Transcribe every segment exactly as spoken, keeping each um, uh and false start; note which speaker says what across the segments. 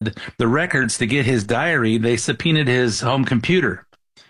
Speaker 1: wanted the records to get his diary, they subpoenaed his home computer.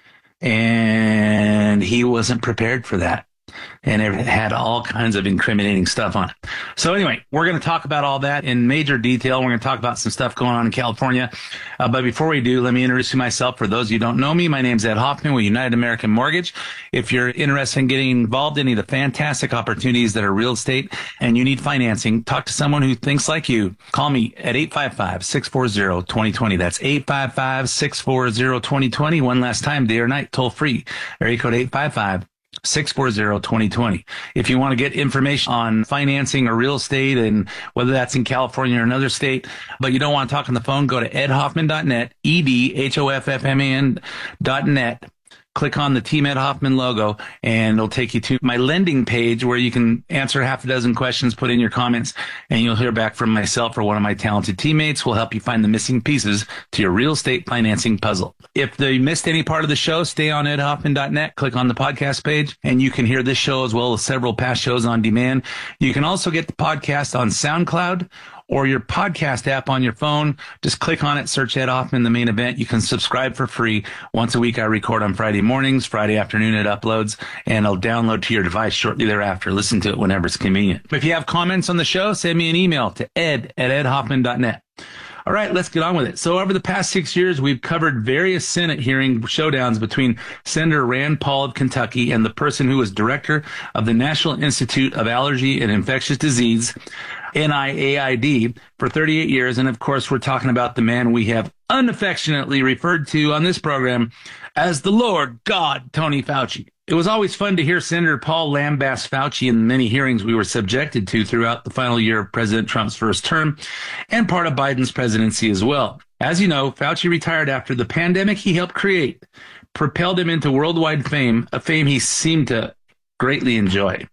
Speaker 1: And he wasn't prepared for that. And it had all kinds of incriminating stuff on it. So anyway, we're going to talk about all that in major detail. We're going to talk about some stuff going on in California. Uh, but before we do, let me introduce myself. For those of you who don't know me, my name's Ed Hoffman with United American Mortgage. If you're interested in getting involved in any of the fantastic opportunities that are real estate and you need financing, talk to someone who thinks like you. Call me at eight five five, six four zero, two zero two zero. That's eight five five, six four zero, two zero two zero. One last time, day or night, toll free. Area code eight five five, six four zero, two zero two zero. If you want to get information on financing or real estate, and whether that's in California or another state, but you don't want to talk on the phone, go to ed hoffman dot net, E D H O F F M A N dot net. Click on the Team Ed Hoffman logo, and it'll take you to my lending page where you can answer half a dozen questions, put in your comments, and you'll hear back from myself or one of my talented teammates who will help you find the missing pieces to your real estate financing puzzle. If you missed any part of the show, stay on ed hoffman dot net, click on the podcast page, and you can hear this show as well as several past shows on demand. You can also get the podcast on SoundCloud or your podcast app on your phone. Just click on it, search Ed Hoffman, the main event. You can subscribe for free. Once a week, I record on Friday mornings. Friday afternoon, it uploads, and it'll download to your device shortly thereafter. Listen to it whenever it's convenient. If you have comments on the show, send me an email to ed at ed hoffman dot net. All right, let's get on with it. So over the past six years, we've covered various Senate hearing showdowns between Senator Rand Paul of Kentucky and the person who was director of the National Institute of Allergy and Infectious Disease, N I A I D, for thirty-eight years. And of course, we're talking about the man we have unaffectionately referred to on this program as the Lord God, Tony Fauci. It was always fun to hear Senator Paul lambast Fauci in the many hearings we were subjected to throughout the final year of President Trump's first term and part of Biden's presidency as well. As you know, Fauci retired after the pandemic he helped create propelled him into worldwide fame, a fame he seemed to greatly enjoy.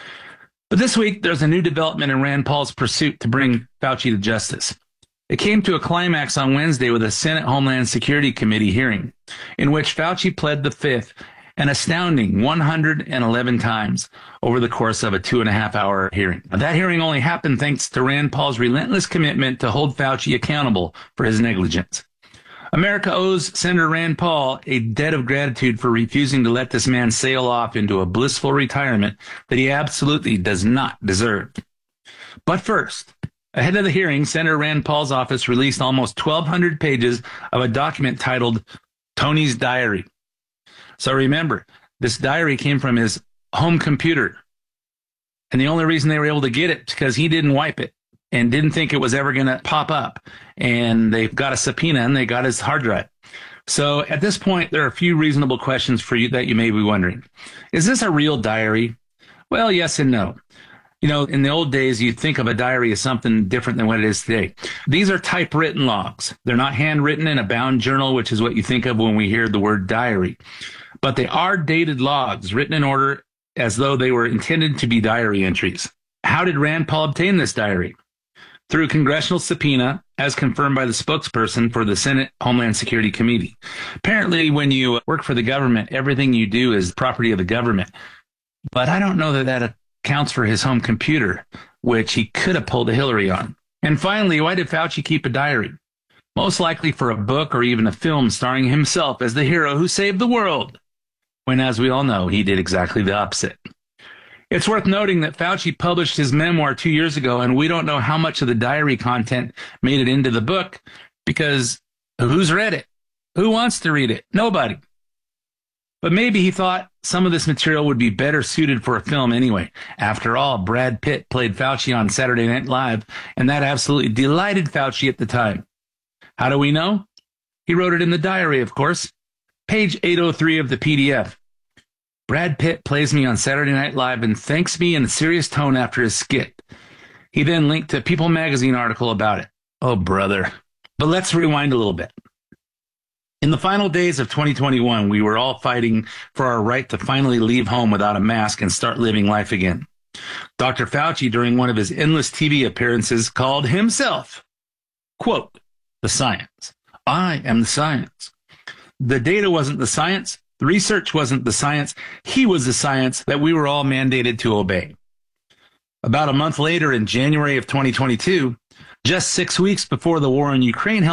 Speaker 1: But this week, there's a new development in Rand Paul's pursuit to bring Fauci to justice. It came to a climax on Wednesday with a Senate Homeland Security Committee hearing, in which Fauci pled the fifth an astounding one hundred eleven times over the course of a two and a half hour hearing. Now, that hearing only happened thanks to Rand Paul's relentless commitment to hold Fauci accountable for his negligence. America owes Senator Rand Paul a debt of gratitude for refusing to let this man sail off into a blissful retirement that he absolutely does not deserve. But first, ahead of the hearing, Senator Rand Paul's office released almost twelve hundred pages of a document titled Tony's Diary. So remember, this diary came from his home computer. And the only reason they were able to get it is because he didn't wipe it and didn't think it was ever going to pop up. And they got a subpoena and they got his hard drive. So at this point, there are a few reasonable questions for you that you may be wondering. Is this a real diary? Well, yes and no. You know, in the old days, you'd think of a diary as something different than what it is today. These are typewritten logs. They're not handwritten in a bound journal, which is what you think of when we hear the word diary. But they are dated logs written in order as though they were intended to be diary entries. How did Rand Paul obtain this diary? Through congressional subpoena, as confirmed by the spokesperson for the Senate Homeland Security Committee. Apparently, when you work for the government, everything you do is property of the government. But I don't know that that accounts for his home computer, which he could have pulled a Hillary on. And finally, why did Fauci keep a diary? Most likely for a book or even a film starring himself as the hero who saved the world, when, as we all know, he did exactly the opposite. It's worth noting that Fauci published his memoir two years ago, and we don't know how much of the diary content made it into the book, because who's read it? Who wants to read it? Nobody. But maybe he thought some of this material would be better suited for a film anyway. After all, Brad Pitt played Fauci on Saturday Night Live, and that absolutely delighted Fauci at the time. How do we know? He wrote it in the diary, of course. Page eight oh three of the P D F. Brad Pitt plays me on Saturday Night Live and thanks me in a serious tone after his skit. He then linked to People magazine article about it. Oh, brother. But let's rewind a little bit. In the final days of twenty twenty-one, we were all fighting for our right to finally leave home without a mask and start living life again. Doctor Fauci, during one of his endless T V appearances, called himself, quote, the science. I am the science. The data wasn't the science. The research wasn't the science. He was the science that we were all mandated to obey. About a month later, in January of twenty twenty-two, just six weeks before the war in Ukraine